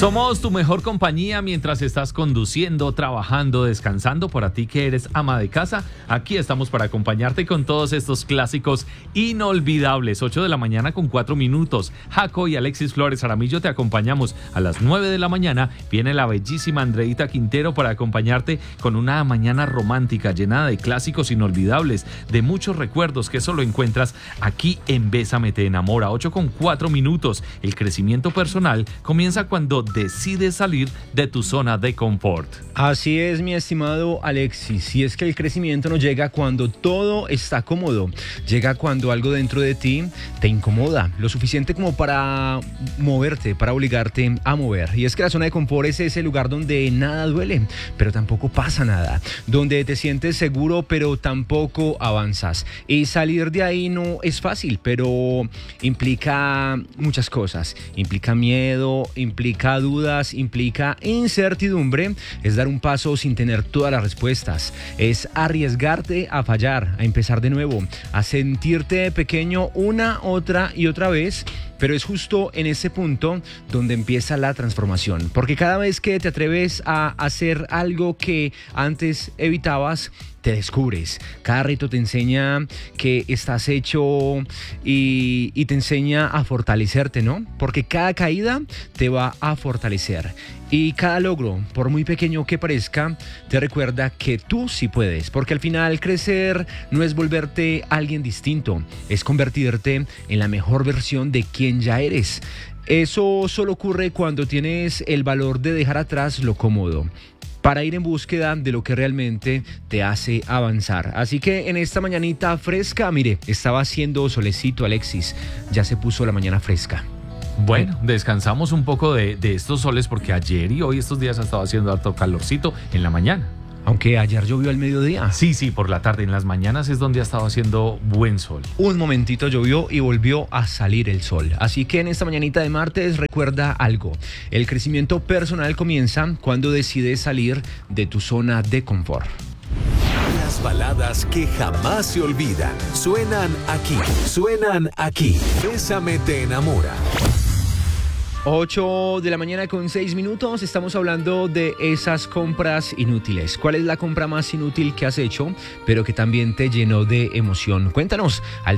Somos tu mejor compañía mientras estás conduciendo, trabajando, descansando. Para ti que eres ama de casa, aquí estamos para acompañarte con todos estos clásicos inolvidables. 8 de la mañana con 4 minutos. Jaco y Alexis Flores Aramillo te acompañamos. A las 9 de la mañana viene la bellísima Andreita Quintero para acompañarte con una mañana romántica llena de clásicos inolvidables, de muchos recuerdos que solo encuentras aquí en Bésame te enamora. 8 con 4 minutos. El crecimiento personal comienza cuando decides salir de tu zona de confort. Así es, mi estimado Alexis, y es que el crecimiento no llega cuando todo está cómodo, llega cuando algo dentro de ti te incomoda, lo suficiente como para moverte, para obligarte a mover. Y es que la zona de confort es ese lugar donde nada duele, pero tampoco pasa nada, donde te sientes seguro, pero tampoco avanzas. Y salir de ahí no es fácil, pero implica muchas cosas, implica miedo, implica dudas, implica incertidumbre, es dar un paso sin tener todas las respuestas, es arriesgarte a fallar, a empezar de nuevo, a sentirte pequeño una, otra y otra vez. Pero es justo en ese punto donde empieza la transformación, porque cada vez que te atreves a hacer algo que antes evitabas, te descubres. Cada reto te enseña que estás hecho y te enseña a fortalecerte, ¿no? Porque cada caída te va a fortalecer. Y cada logro, por muy pequeño que parezca, te recuerda que tú sí puedes. Porque al final crecer no es volverte alguien distinto, es convertirte en la mejor versión de quien ya eres. Eso solo ocurre cuando tienes el valor de dejar atrás lo cómodo, para ir en búsqueda de lo que realmente te hace avanzar. Así que en esta mañanita fresca, mire, estaba haciendo solecito, Alexis, ya se puso la mañana fresca. Bueno, descansamos un poco de estos soles porque ayer y hoy estos días ha estado haciendo harto calorcito en la mañana. Aunque ayer llovió al mediodía. Sí, por la tarde. En las mañanas es donde ha estado haciendo buen sol. Un momentito llovió y volvió a salir el sol. Así que en esta mañanita de martes recuerda algo. El crecimiento personal comienza cuando decides salir de tu zona de confort. Las baladas que jamás se olvidan suenan aquí. Bésame te enamora. 8 de la mañana con 6 minutos, estamos hablando de esas compras inútiles. ¿Cuál es la compra más inútil que has hecho, pero que también te llenó de emoción? Cuéntanos al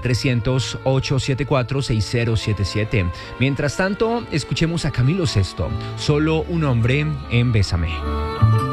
300-874-6077. Mientras tanto, escuchemos a Camilo Sesto, Solo un hombre en Bésame.